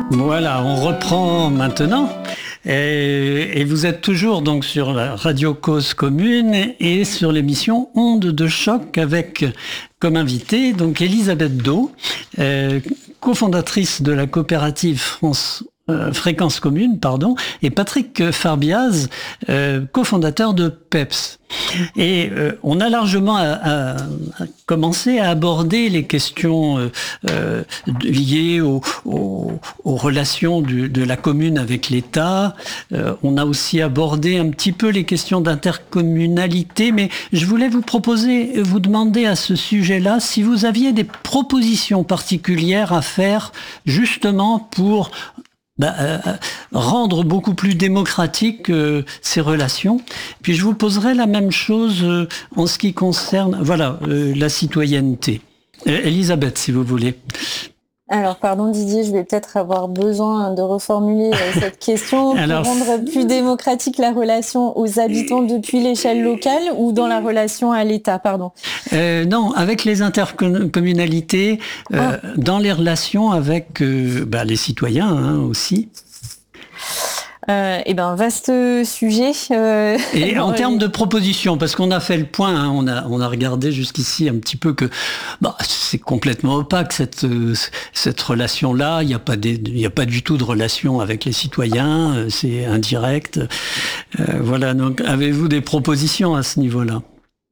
Voilà, on reprend maintenant. Et vous êtes toujours donc sur la Radio Cause Commune et sur l'émission Ondes de choc avec comme invitée donc Elisabeth Dau, cofondatrice de la coopérative Fréquence Commune, et Patrick Farbiaz, cofondateur de PEPS. Et on a largement commencé à aborder les questions liées aux relations de la commune avec l'État. On a aussi abordé un petit peu les questions d'intercommunalité, mais je voulais vous demander à ce sujet-là si vous aviez des propositions particulières à faire justement pour rendre beaucoup plus démocratique ces relations. Puis je vous poserai la même chose en ce qui concerne la citoyenneté. Elisabeth, si vous voulez. Alors, pardon Didier, je vais peut-être avoir besoin de reformuler cette question pour rendre plus démocratique la relation aux habitants depuis l'échelle locale ou dans la relation à l'État, pardon. Non, avec les intercommunalités, dans les relations avec les citoyens aussi. Vaste sujet. Et en termes de propositions, parce qu'on a fait le point, on a regardé jusqu'ici un petit peu que c'est complètement opaque cette relation-là. Il n'y a pas du tout de relation avec les citoyens, c'est indirect. Voilà. Donc, avez-vous des propositions à ce niveau-là?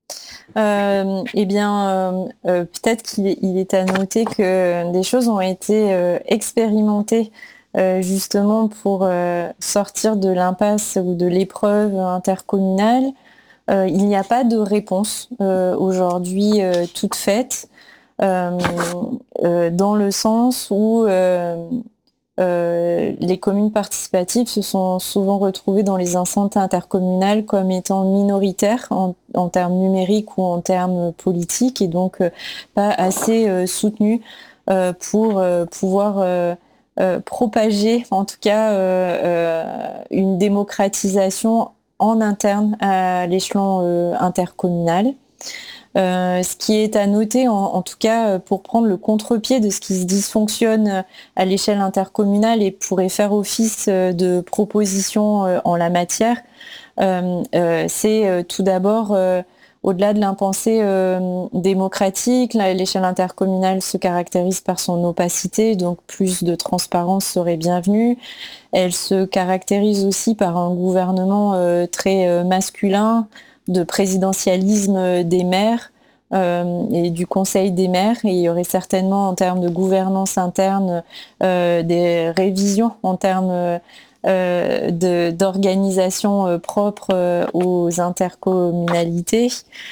Peut-être qu'il est à noter que des choses ont été expérimentées. Justement pour sortir de l'impasse ou de l'épreuve intercommunale. Il n'y a pas de réponse aujourd'hui toute faite, dans le sens où les communes participatives se sont souvent retrouvées dans les enceintes intercommunales comme étant minoritaires en termes numériques ou en termes politiques et donc pas assez soutenues pour pouvoir propager en tout cas une démocratisation en interne à l'échelon intercommunal. Ce qui est à noter en tout cas pour prendre le contre-pied de ce qui se dysfonctionne à l'échelle intercommunale et pourrait faire office de proposition en la matière, c'est tout d'abord au-delà de l'impensé démocratique, l'échelle intercommunale se caractérise par son opacité, donc plus de transparence serait bienvenue. Elle se caractérise aussi par un gouvernement très masculin, de présidentialisme des maires et du conseil des maires. Et il y aurait certainement en termes de gouvernance interne des révisions en termes d'organisation propre aux intercommunalités,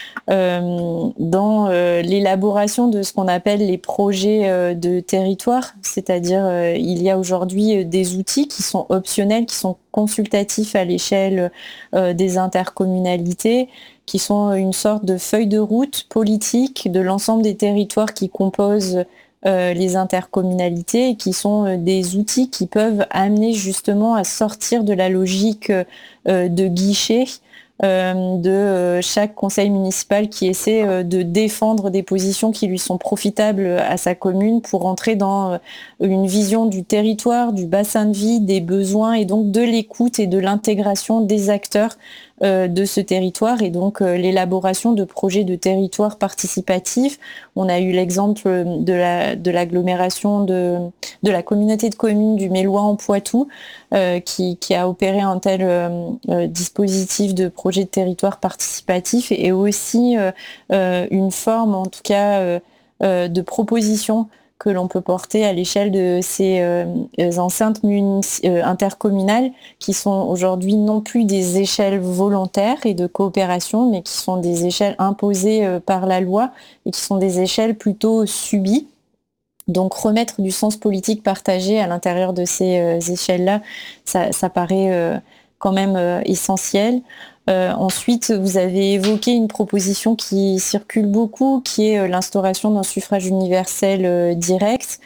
dans l'élaboration de ce qu'on appelle les projets de territoire, c'est-à-dire il y a aujourd'hui des outils qui sont optionnels, qui sont consultatifs à l'échelle des intercommunalités, qui sont une sorte de feuille de route politique de l'ensemble des territoires qui composent les intercommunalités, qui sont des outils qui peuvent amener justement à sortir de la logique de guichet de chaque conseil municipal qui essaie de défendre des positions qui lui sont profitables à sa commune pour entrer dans une vision du territoire, du bassin de vie, des besoins et donc de l'écoute et de l'intégration des acteurs de ce territoire et donc l'élaboration de projets de territoire participatifs. On a eu l'exemple de l'agglomération de la communauté de communes du Mélois en Poitou qui a opéré un tel dispositif de projet de territoire participatif et aussi une forme en tout cas de proposition que l'on peut porter à l'échelle de ces enceintes intercommunales qui sont aujourd'hui non plus des échelles volontaires et de coopération, mais qui sont des échelles imposées par la loi et qui sont des échelles plutôt subies. Donc remettre du sens politique partagé à l'intérieur de ces échelles-là, ça paraît quand même essentiel. Ensuite, vous avez évoqué une proposition qui circule beaucoup, qui est l'instauration d'un suffrage universel direct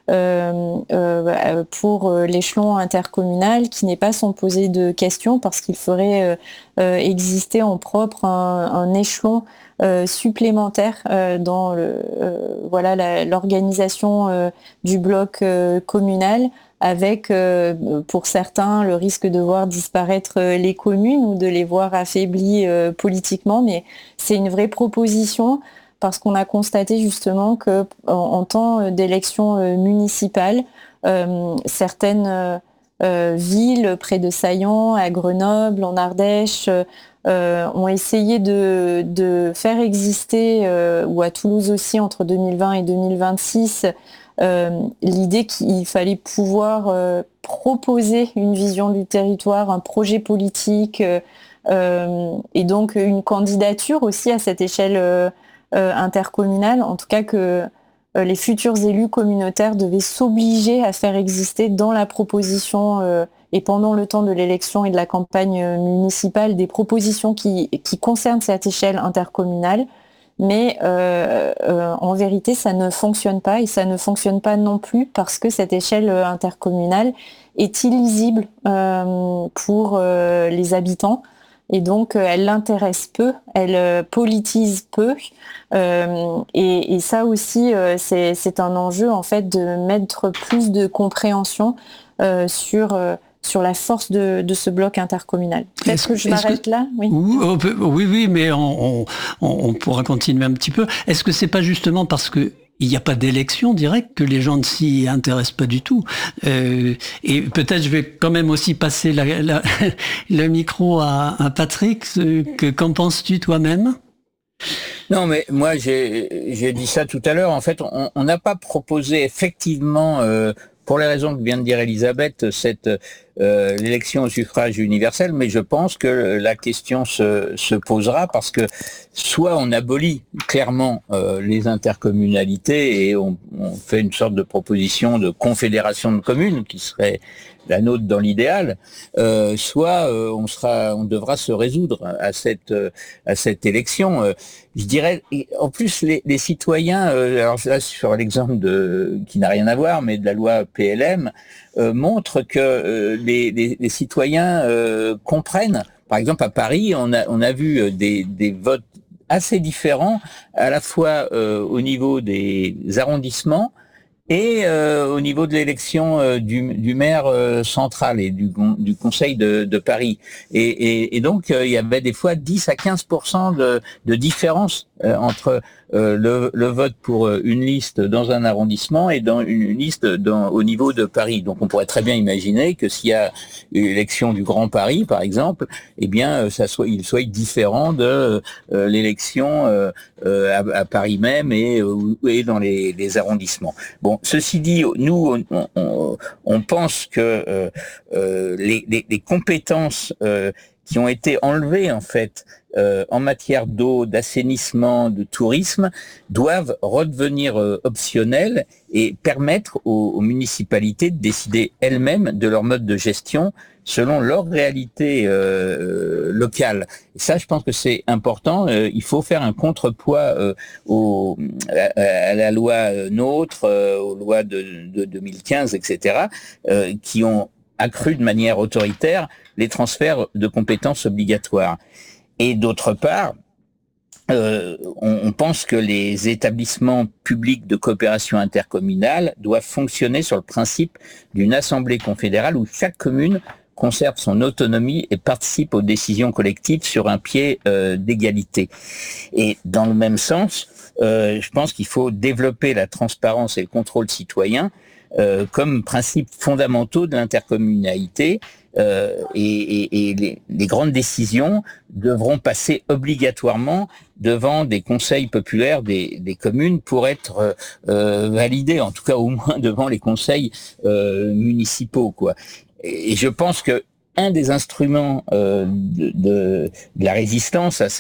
pour l'échelon intercommunal, qui n'est pas sans poser de questions, parce qu'il ferait exister en propre un échelon supplémentaire dans l'organisation du bloc communal, avec pour certains le risque de voir disparaître les communes ou de les voir affaiblies politiquement, mais c'est une vraie proposition parce qu'on a constaté justement que en temps d'élections municipales, certaines villes près de Saillant, à Grenoble, en Ardèche, ont essayé de faire exister, ou à Toulouse aussi entre 2020 et 2026, l'idée qu'il fallait pouvoir proposer une vision du territoire, un projet politique, et donc une candidature aussi à cette échelle intercommunale, en tout cas que les futurs élus communautaires devaient s'obliger à faire exister dans la proposition et pendant le temps de l'élection et de la campagne municipale des propositions qui concernent cette échelle intercommunale. Mais en vérité, ça ne fonctionne pas, et ça ne fonctionne pas non plus parce que cette échelle intercommunale est illisible pour les habitants. Et donc, elle l'intéresse peu, elle politise peu. Et ça aussi, c'est un enjeu, en fait, de mettre plus de compréhension sur la force de ce bloc intercommunal. Peut-être que je m'arrête là. Oui, oui, mais on pourra continuer un petit peu. Est-ce que c'est pas justement parce que il n'y a pas d'élection directe que les gens ne s'y intéressent pas du tout. Et peut-être je vais quand même aussi passer le micro à Patrick. Qu'en penses-tu toi-même ? Non, mais moi j'ai dit ça tout à l'heure. En fait, on n'a pas proposé effectivement, pour les raisons que vient de dire Elisabeth, cette l'élection au suffrage universel, mais je pense que la question se posera parce que soit on abolit clairement les intercommunalités et on fait une sorte de proposition de confédération de communes qui serait la nôtre dans l'idéal, soit on devra se résoudre à cette élection. Je dirais, en plus les citoyens, alors là sur l'exemple qui n'a rien à voir, mais de la loi PLM, montre que les citoyens comprennent. Par exemple, à Paris, on a vu des votes assez différents, à la fois au niveau des arrondissements et au niveau de l'élection du maire central et du conseil de Paris. Et donc, il y avait des fois 10 à 15% de différence entre le vote pour une liste dans un arrondissement et dans une liste au niveau de Paris. Donc on pourrait très bien imaginer que s'il y a une élection du Grand Paris, par exemple, eh bien il soit différent de l'élection à Paris même et dans les arrondissements. Bon, ceci dit, nous on pense que les compétences qui ont été enlevées en fait en matière d'eau, d'assainissement, de tourisme, doivent redevenir optionnelles et permettre aux municipalités de décider elles-mêmes de leur mode de gestion selon leur réalité locale. Et ça, je pense que c'est important. Il faut faire un contrepoids à la loi NOTRe, aux lois de 2015, etc., qui ont accru de manière autoritaire les transferts de compétences obligatoires. Et d'autre part, on pense que les établissements publics de coopération intercommunale doivent fonctionner sur le principe d'une assemblée confédérale où chaque commune conserve son autonomie et participe aux décisions collectives sur un pied d'égalité. Et dans le même sens, je pense qu'il faut développer la transparence et le contrôle citoyen comme principes fondamentaux de l'intercommunalité. Et les grandes décisions devront passer obligatoirement devant des conseils populaires des communes pour être validées, en tout cas au moins devant les conseils municipaux, quoi. Et je pense que un des instruments de la résistance à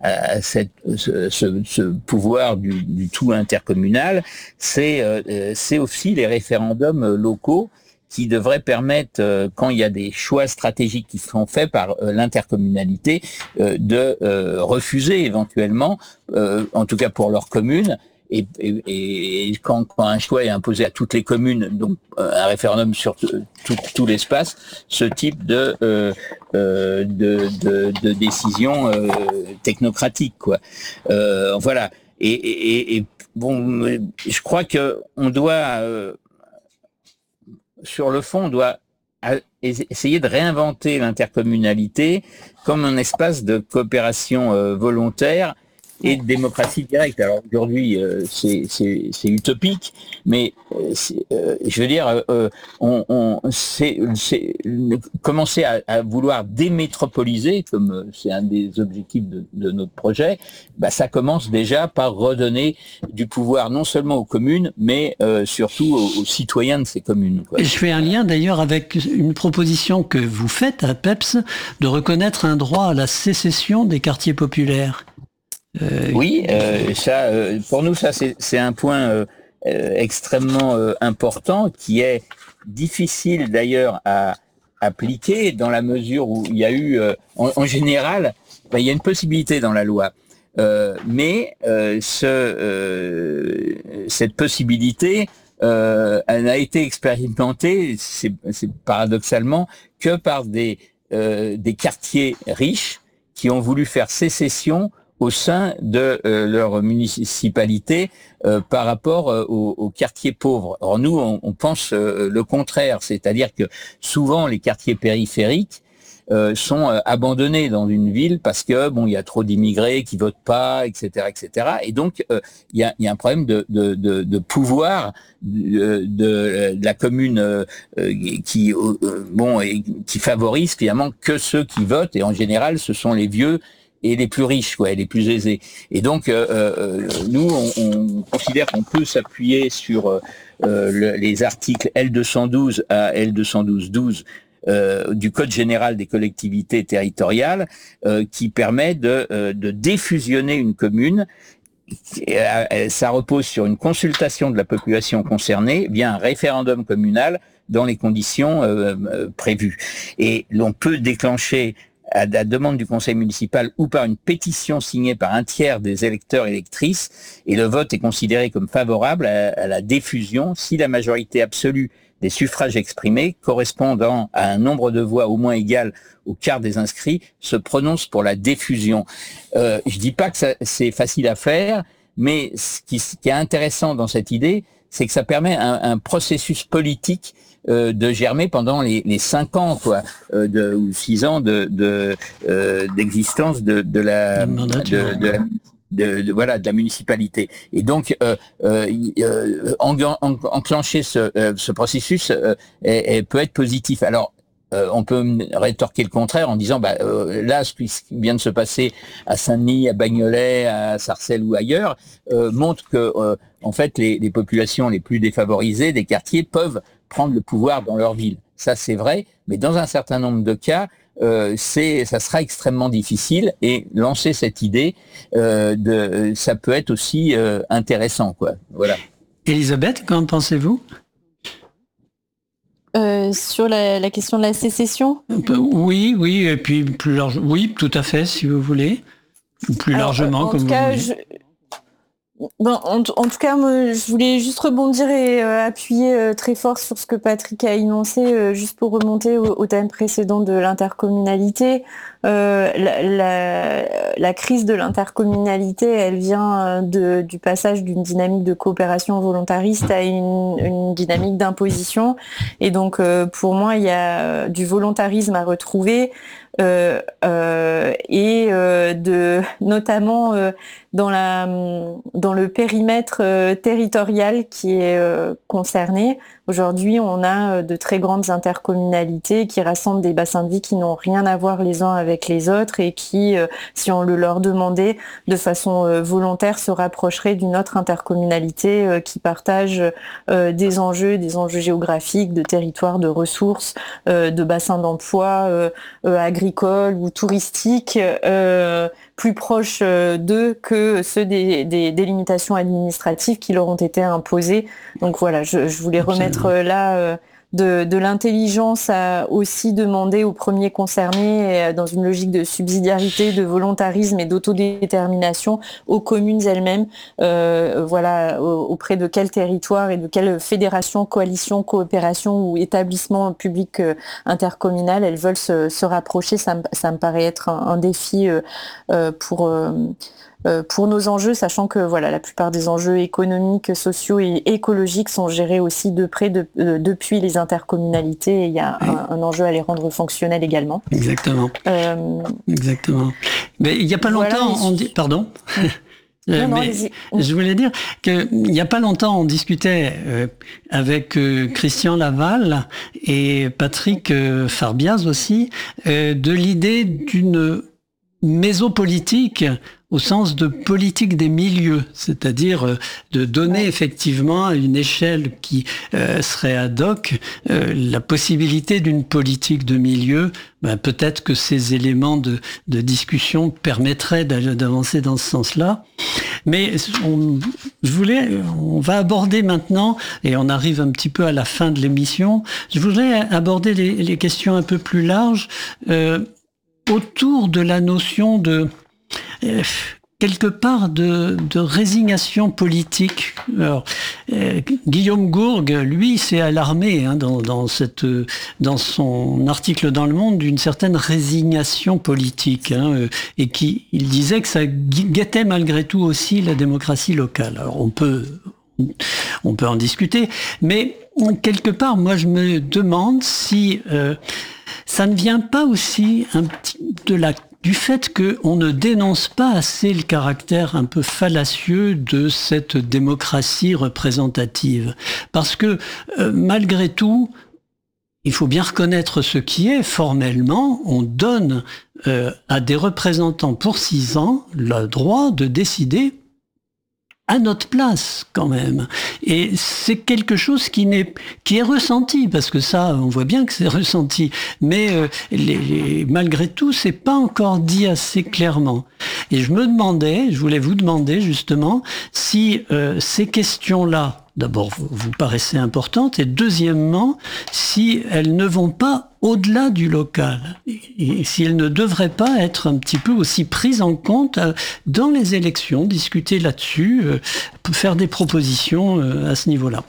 ce pouvoir du tout intercommunal, c'est aussi les référendums locaux qui devraient permettre, quand il y a des choix stratégiques qui sont faits par l'intercommunalité, de refuser éventuellement, en tout cas pour leur commune, et quand un choix est imposé à toutes les communes, donc un référendum sur tout l'espace, ce type de décision technocratique, quoi. Voilà. Et bon, je crois que on doit sur le fond, on doit essayer de réinventer l'intercommunalité comme un espace de coopération volontaire et de démocratie directe. Alors aujourd'hui, c'est utopique, mais je veux dire, commencer à vouloir démétropoliser, comme c'est un des objectifs de notre projet, ça commence déjà par redonner du pouvoir non seulement aux communes, mais surtout aux citoyens de ces communes, quoi. Et je fais un lien d'ailleurs avec une proposition que vous faites à PEPS de reconnaître un droit à la sécession des quartiers populaires. Oui, ça, pour nous, ça c'est un point extrêmement important qui est difficile d'ailleurs à appliquer dans la mesure où il y a eu, en général, il y a une possibilité dans la loi, mais cette possibilité, elle n'a été expérimentée, c'est paradoxalement, que par des quartiers riches qui ont voulu faire sécession au sein de leur municipalité par rapport aux quartiers pauvres. Or nous, on pense le contraire, c'est-à-dire que souvent les quartiers périphériques sont abandonnés dans une ville parce que il y a trop d'immigrés qui votent pas, etc., etc. Et donc il y a un problème de pouvoir de la commune qui favorise finalement que ceux qui votent, et en général ce sont les vieux et les plus riches, et les plus aisés. Et donc, nous, on considère qu'on peut s'appuyer sur les articles L212 à L212-12 du Code général des collectivités territoriales, qui permet de défusionner une commune. Ça repose sur une consultation de la population concernée via un référendum communal dans les conditions prévues. Et l'on peut déclencher à la demande du conseil municipal ou par une pétition signée par un tiers des électeurs et électrices, et le vote est considéré comme favorable à la diffusion si la majorité absolue des suffrages exprimés correspondant à un nombre de voix au moins égal au quart des inscrits se prononce pour la diffusion. Je dis pas que c'est facile à faire, mais ce qui est intéressant dans cette idée, c'est que ça permet un processus politique de germer pendant les 5 ans, ou 6 ans d'existence de la municipalité. Et donc enclencher ce processus peut être positif. Alors on peut rétorquer le contraire en disant là, ce qui vient de se passer à Saint-Denis, à Bagnolet, à Sarcelles ou ailleurs montre que en fait les populations les plus défavorisées des quartiers peuvent prendre le pouvoir dans leur ville. Ça c'est vrai, mais dans un certain nombre de cas ça sera extrêmement difficile, et lancer cette idée ça peut être aussi intéressant, Voilà. Elisabeth, qu'en pensez-vous? Sur la question de la sécession? Oui, et puis plus large, oui, tout à fait, si vous voulez, ou plus largement, comme vous voulez. En tout cas, moi, je voulais juste rebondir et appuyer très fort sur ce que Patrick a énoncé, juste pour remonter au thème précédent de l'intercommunalité. La crise de l'intercommunalité, elle vient du passage d'une dynamique de coopération volontariste à une dynamique d'imposition. Et donc, pour moi, il y a du volontarisme à retrouver. Notamment dans le périmètre territorial qui est concerné. Aujourd'hui, on a de très grandes intercommunalités qui rassemblent des bassins de vie qui n'ont rien à voir les uns avec les autres, et qui, si on le leur demandait de façon volontaire, se rapprocheraient d'une autre intercommunalité qui partage des enjeux géographiques, de territoires, de ressources, de bassins d'emploi agricoles ou touristiques, plus proches d'eux que ceux des limitations administratives qui leur ont été imposées. Donc voilà, je voulais remettre là de l'intelligence à aussi demander aux premiers concernés, dans une logique de subsidiarité, de volontarisme et d'autodétermination, aux communes elles-mêmes, auprès de quel territoire et de quelle fédération, coalition, coopération ou établissement public intercommunal elles veulent se rapprocher. Ça me paraît être un défi pour pour nos enjeux, sachant que voilà, la plupart des enjeux économiques, sociaux et écologiques sont gérés aussi de près depuis les intercommunalités. Et il y a un enjeu à les rendre fonctionnels également. Exactement. Exactement. Mais il n'y a pas longtemps, on dit... Pardon. Je voulais dire qu'il n'y a pas longtemps, on discutait avec Christian Laval et Patrick Farbiaz aussi de l'idée d'une mésopolitique au sens de politique des milieux, c'est-à-dire de donner effectivement à une échelle qui serait ad hoc la possibilité d'une politique de milieu. Peut-être que ces éléments de discussion permettraient d'avancer dans ce sens-là. Mais on va aborder maintenant, et on arrive un petit peu à la fin de l'émission, je voudrais aborder les questions un peu plus larges autour de la notion de quelque part de résignation politique. Alors, Guillaume Gourgue, lui, s'est alarmé dans son article dans Le Monde d'une certaine résignation politique, et il disait que ça guettait malgré tout aussi la démocratie locale. Alors on peut en discuter, mais quelque part, moi, je me demande si ça ne vient pas aussi du fait qu'on ne dénonce pas assez le caractère un peu fallacieux de cette démocratie représentative. Parce que malgré tout, il faut bien reconnaître ce qui est, formellement, on donne à des représentants pour 6 ans le droit de décider à notre place quand même. Et c'est quelque chose qui est ressenti, parce que ça, on voit bien que c'est ressenti, mais malgré tout, c'est pas encore dit assez clairement. Et je voulais vous demander justement si ces questions-là, d'abord, vous paraissaient importantes, et deuxièmement, si elles ne vont pas au-delà du local, et si elles ne devraient pas être un petit peu aussi prises en compte dans les élections, discuter là-dessus, faire des propositions à ce niveau-là.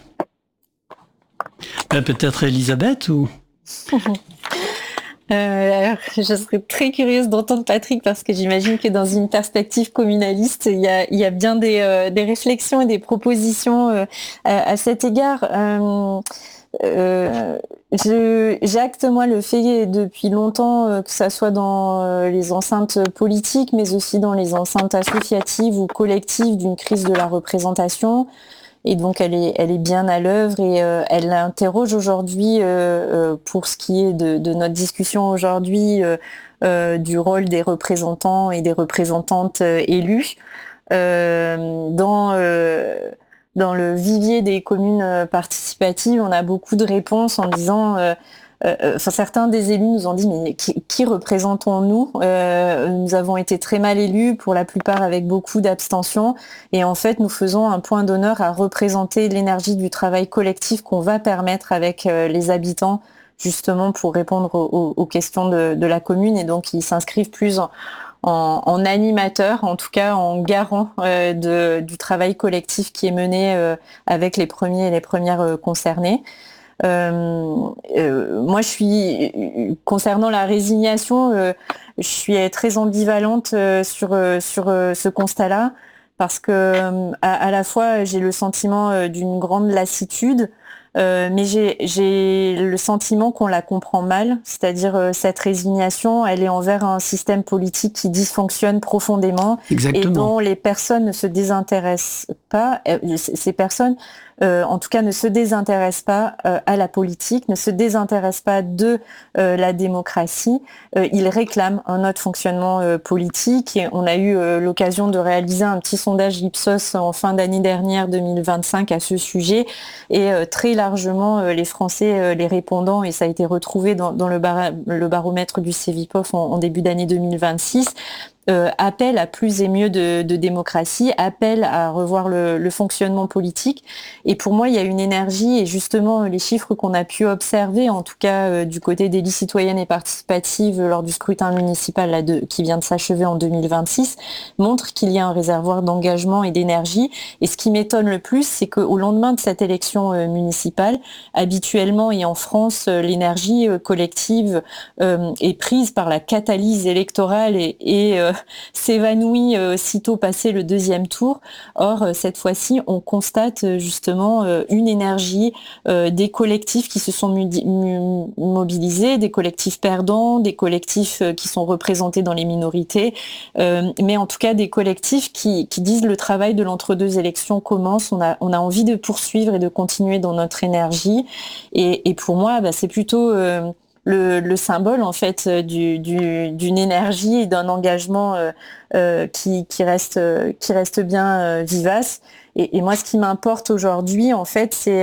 Peut-être Elisabeth ou... Alors, je serais très curieuse d'entendre Patrick, parce que j'imagine que dans une perspective communaliste, il y a bien des réflexions et des propositions à cet égard. J'acte moi le fait depuis longtemps, que ça soit dans les enceintes politiques, mais aussi dans les enceintes associatives ou collectives, d'une crise de la représentation. Et donc elle est bien à l'œuvre, et elle interroge aujourd'hui, pour ce qui est de notre discussion aujourd'hui, du rôle des représentants et des représentantes élus dans le vivier des communes participatives. On a beaucoup de réponses en disant certains des élus nous ont dit, mais qui représentons-nous ? Nous avons été très mal élus, pour la plupart avec beaucoup d'abstention, et en fait nous faisons un point d'honneur à représenter l'énergie du travail collectif qu'on va permettre avec les habitants, justement pour répondre aux questions de la commune. Et donc ils s'inscrivent plus en animateur, en tout cas en garant du travail collectif qui est mené avec les premiers et les premières concernés. Moi, concernant la résignation, je suis très ambivalente sur ce constat-là, parce que à la fois j'ai le sentiment d'une grande lassitude, mais j'ai le sentiment qu'on la comprend mal, c'est-à-dire cette résignation, elle est envers un système politique qui dysfonctionne profondément. Exactement. Et dont les personnes ne se désintéressent pas. Ces personnes, en tout cas, ne se désintéressent pas à la politique, ne se désintéressent pas de la démocratie. Ils réclament un autre fonctionnement politique. Et on a eu l'occasion de réaliser un petit sondage Ipsos en fin d'année dernière, 2025, à ce sujet. Et très largement, les Français, les répondants, et ça a été retrouvé dans le baromètre du Cevipof en début d'année 2026, appelle à plus et mieux de démocratie, appelle à revoir le fonctionnement politique. Et pour moi, il y a une énergie, et justement les chiffres qu'on a pu observer, en tout cas du côté des listes citoyennes et participatives lors du scrutin municipal qui vient de s'achever en 2026, montrent qu'il y a un réservoir d'engagement et d'énergie. Et ce qui m'étonne le plus, c'est qu'au lendemain de cette élection municipale, habituellement et en France, l'énergie collective est prise par la catalyse électorale et s'évanouit sitôt passé le deuxième tour. Or, cette fois-ci, on constate justement une énergie des collectifs qui se sont mobilisés, des collectifs perdants, des collectifs qui sont représentés dans les minorités, mais en tout cas des collectifs qui disent le travail de l'entre-deux élections commence, on a envie de poursuivre et de continuer dans notre énergie. Et pour moi, c'est plutôt le symbole en fait d'une énergie et d'un engagement qui reste bien vivace. Et moi, ce qui m'importe aujourd'hui, en fait, c'est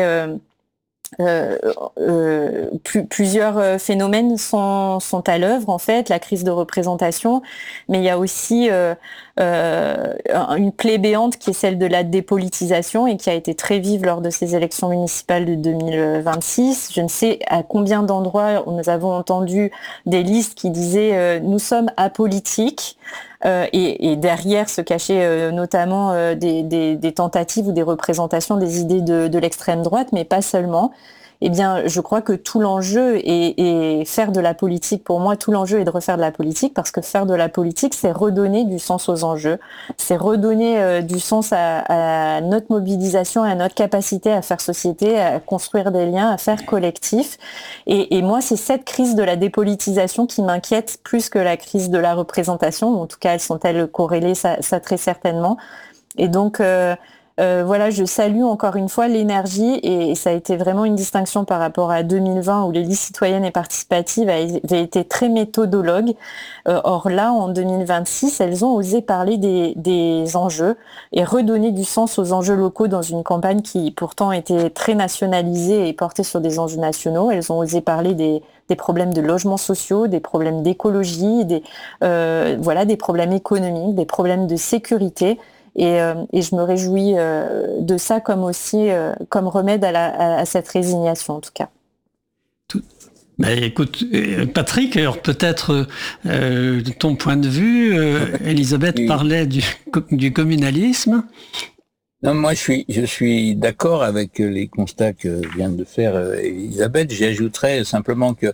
plusieurs phénomènes sont à l'œuvre, en fait, la crise de représentation, mais il y a aussi une plaie béante qui est celle de la dépolitisation et qui a été très vive lors de ces élections municipales de 2026. Je ne sais à combien d'endroits nous avons entendu des listes qui disaient nous sommes apolitiques. Et derrière se cachaient notamment des tentatives ou des représentations des idées de l'extrême droite, mais pas seulement. Eh bien, je crois que tout l'enjeu est faire de la politique. Pour moi, tout l'enjeu est de refaire de la politique, parce que faire de la politique, c'est redonner du sens aux enjeux, c'est redonner du sens à notre mobilisation, à notre capacité à faire société, à construire des liens, à faire collectif. Et moi, c'est cette crise de la dépolitisation qui m'inquiète plus que la crise de la représentation. En tout cas, sont-elles corrélées, ça très certainement. Et donc, voilà, je salue encore une fois l'énergie, et ça a été vraiment une distinction par rapport à 2020 où les listes citoyennes et participatives avaient été très méthodologues. Or là, en 2026, elles ont osé parler des enjeux et redonner du sens aux enjeux locaux dans une campagne qui pourtant était très nationalisée et portée sur des enjeux nationaux. Elles ont osé parler des problèmes de logements sociaux, des problèmes d'écologie, des problèmes économiques, des problèmes de sécurité. Et je me réjouis de ça comme aussi comme remède à cette résignation, en tout cas. Écoute, Patrick, alors peut-être ton point de vue, Elisabeth parlait du communalisme. Non, moi je suis d'accord avec les constats que vient de faire Elisabeth. J'ajouterais simplement que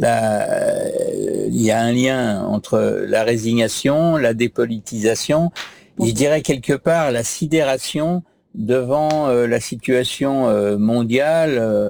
il y a un lien entre la résignation, la dépolitisation, et je dirais quelque part la sidération devant la situation mondiale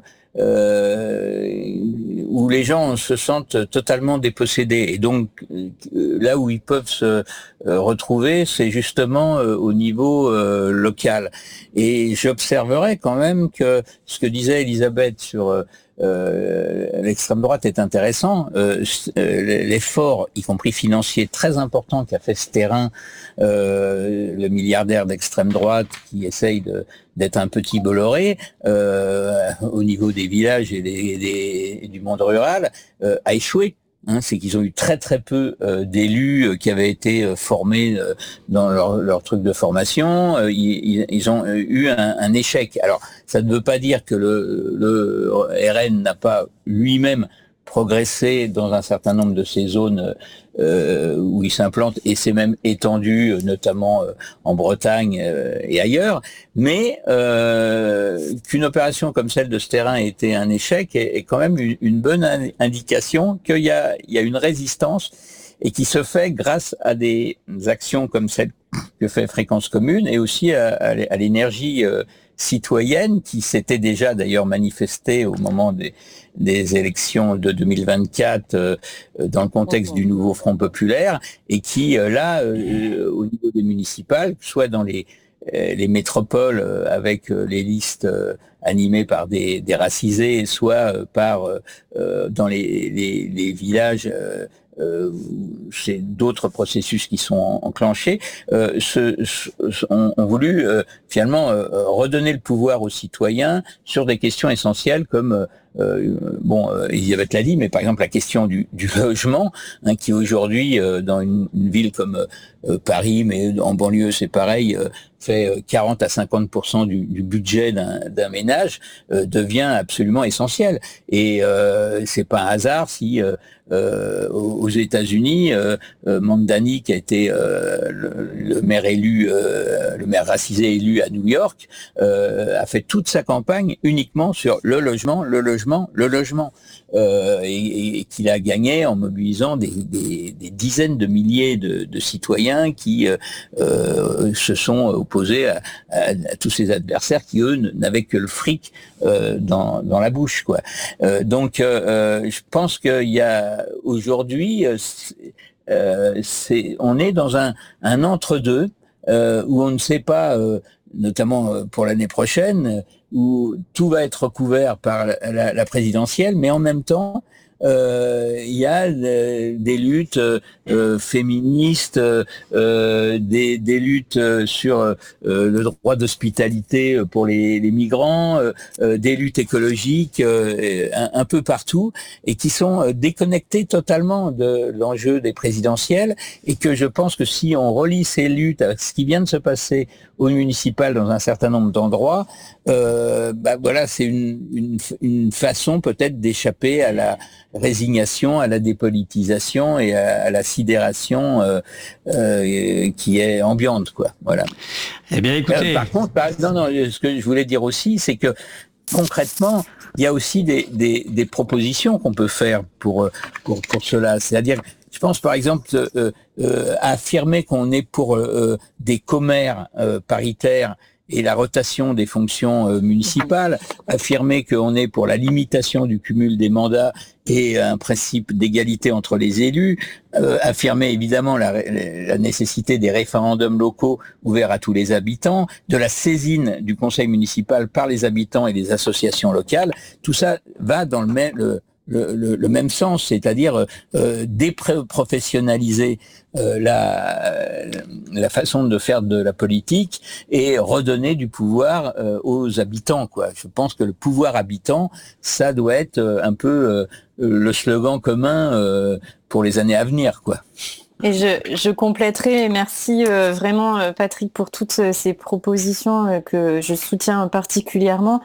où les gens se sentent totalement dépossédés. Et donc là où ils peuvent se retrouver, c'est justement au niveau local. Et j'observerais quand même que ce que disait Elisabeth sur l'extrême droite est intéressant. L'effort, y compris financier, très important qu'a fait ce terrain, le milliardaire d'extrême droite qui essaye d'être un petit Bolloré au niveau des villages et du monde rural, a échoué. C'est qu'ils ont eu très très peu d'élus qui avaient été formés dans leur truc de formation. Ils ont eu un échec. Alors, ça ne veut pas dire que le RN n'a pas lui-même progressé dans un certain nombre de ces zones où il s'implante, et c'est même étendu, notamment en Bretagne et ailleurs, mais qu'une opération comme celle de ce terrain ait été un échec est quand même une bonne indication qu'il y a une résistance, et qui se fait grâce à des actions comme celle que fait Fréquence Commune, et aussi à l'énergie citoyenne qui s'était déjà d'ailleurs manifestée au moment des élections de 2024 dans le contexte du nouveau Front populaire, et qui là au niveau des municipales, soit dans les métropoles avec les listes animées par des racisés, soit par dans les villages, c'est d'autres processus qui sont enclenchés, ont voulu finalement redonner le pouvoir aux citoyens sur des questions essentielles comme Elisabeth l'a dit, mais par exemple la question du logement, qui aujourd'hui dans une ville comme Paris, mais en banlieue c'est pareil, fait 40 à 50% du budget d'un ménage, devient absolument essentiel. Et c'est pas un hasard si aux États-Unis, Mamdani, qui a été le maire élu, le maire racisé élu à New York, a fait toute sa campagne uniquement sur le logement logement, et qu'il a gagné en mobilisant des dizaines de milliers de citoyens qui se sont opposés à tous ses adversaires qui, eux, n'avaient que le fric dans la bouche, quoi. Donc, je pense qu'il y a aujourd'hui, on est dans un entre-deux où on ne sait pas, notamment pour l'année prochaine, où tout va être couvert par la présidentielle, mais en même temps, il y a des luttes féministes, des luttes sur le droit d'hospitalité pour les migrants, des luttes écologiques un peu partout, et qui sont déconnectées totalement de l'enjeu des présidentielles, et que je pense que si on relie ces luttes avec ce qui vient de se passer au municipal dans un certain nombre d'endroits, voilà, c'est une façon peut-être d'échapper à la résignation, à la dépolitisation et à la sidération qui est ambiante, quoi. Voilà. Eh bien, écoutez. Par contre, ce que je voulais dire aussi, c'est que concrètement, il y a aussi des propositions qu'on peut faire pour cela. C'est-à-dire, je pense par exemple à affirmer qu'on est pour des commères paritaires et la rotation des fonctions municipales, affirmer qu'on est pour la limitation du cumul des mandats et un principe d'égalité entre les élus, affirmer évidemment la nécessité des référendums locaux ouverts à tous les habitants, de la saisine du conseil municipal par les habitants et les associations locales. Tout ça va dans le même sens, c'est-à-dire déprofessionnaliser la façon de faire de la politique et redonner du pouvoir aux habitants, quoi. Je pense que le pouvoir habitant, ça doit être un peu le slogan commun pour les années à venir, quoi. Et je compléterai, merci vraiment Patrick pour toutes ces propositions que je soutiens particulièrement.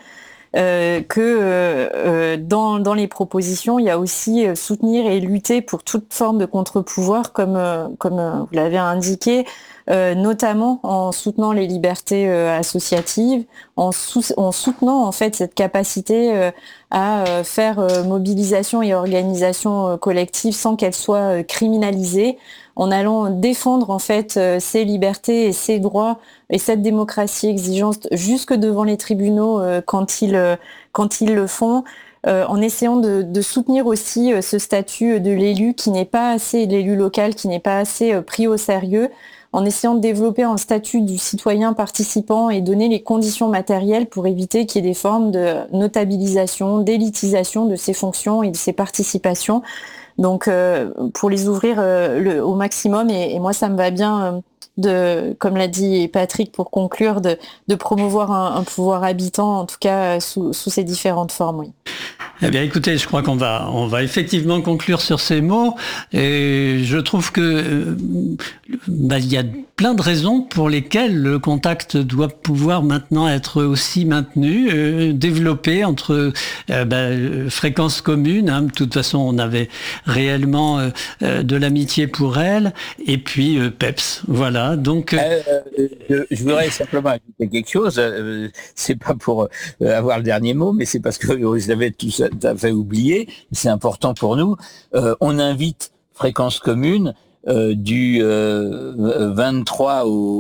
Dans les propositions, il y a aussi soutenir et lutter pour toute forme de contre-pouvoir, comme vous l'avez indiqué, notamment en soutenant les libertés associatives, en soutenant en fait cette capacité à faire mobilisation et organisation collective sans qu'elle soit criminalisée, en allant défendre en fait ces libertés et ces droits et cette démocratie exigeante jusque devant les tribunaux quand ils le font, en essayant de soutenir aussi ce statut de l'élu qui n'est pas assez, l'élu local qui n'est pas assez pris au sérieux, en essayant de développer un statut du citoyen participant et donner les conditions matérielles pour éviter qu'il y ait des formes de notabilisation, d'élitisation de ces fonctions et de ces participations. Donc, pour les ouvrir au maximum, et moi, ça me va bien, comme l'a dit Patrick, pour conclure, de promouvoir un pouvoir habitant, en tout cas sous ces différentes formes, oui. Eh bien, écoutez, je crois qu'on va effectivement conclure sur ces mots. Et je trouve que il y a plein de raisons pour lesquelles le contact doit pouvoir maintenant être aussi maintenu, développé entre fréquences communes. Hein. De toute façon, on avait réellement de l'amitié pour elle. Et puis PEPS, voilà. Donc, je voudrais simplement ajouter quelque chose. C'est pas pour avoir le dernier mot, mais c'est parce que je l'avais tout à fait oublié. C'est important pour nous. On invite Fréquences communes du 23 au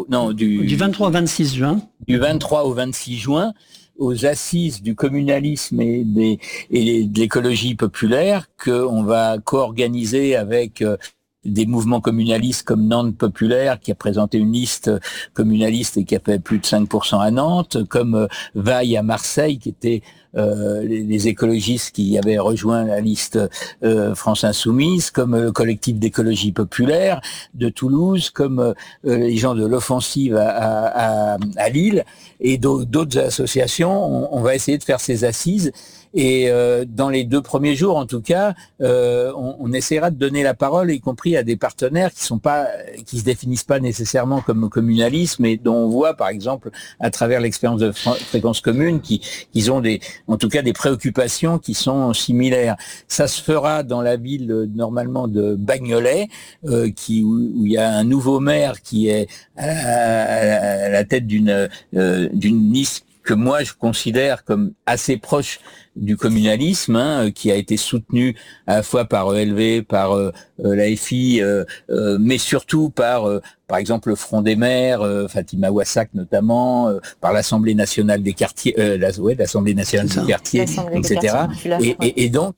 26 juin. Du 23 au 26 juin aux assises du communalisme et de l'écologie populaire qu'on va co-organiser avec des mouvements communalistes comme Nantes Populaire, qui a présenté une liste communaliste et qui a fait plus de 5% à Nantes, comme Vaille à Marseille, qui était les écologistes qui avaient rejoint la liste France Insoumise, comme le collectif d'écologie populaire de Toulouse, comme les gens de l'Offensive à Lille, et d'autres associations. On va essayer de faire ces assises. Et dans les 2 premiers jours, en tout cas, on essaiera de donner la parole, y compris à des partenaires qui se définissent pas nécessairement comme communalistes, mais dont on voit, par exemple, à travers l'expérience de Fréquences communes, qu'ils ont en tout cas des préoccupations qui sont similaires. Ça se fera dans la ville normalement de Bagnolet, où il y a un nouveau maire qui est à la tête d'une liste que moi je considère comme assez proche du communalisme, qui a été soutenu à la fois par ELV, par l'AFI, mais surtout par exemple le Front des maires, Fatima Wassak notamment, par l'Assemblée nationale des quartiers, l'Assemblée nationale des quartiers, etc. Et donc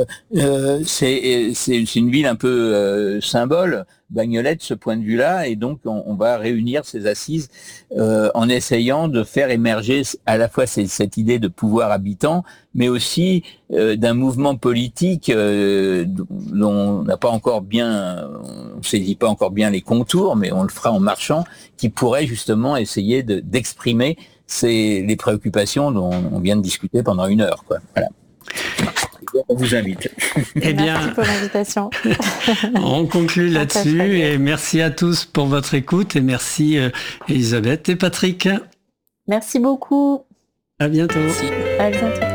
c'est une ville un peu symbole, Bagnolet, de ce point de vue-là, et donc on va réunir ces assises en essayant de faire émerger à la fois cette idée de pouvoir habitant, mais aussi d'un mouvement politique dont on n'a pas encore bien, on saisit pas encore bien les contours, mais on le fera en marchant, qui pourrait justement essayer d'exprimer les préoccupations dont on vient de discuter pendant 1 heure, quoi. Voilà. On vous invite. Eh bien, merci pour l'invitation. On conclut là-dessus et merci à tous pour votre écoute et merci Elisabeth et Patrick. Merci beaucoup. À bientôt. Merci. À bientôt.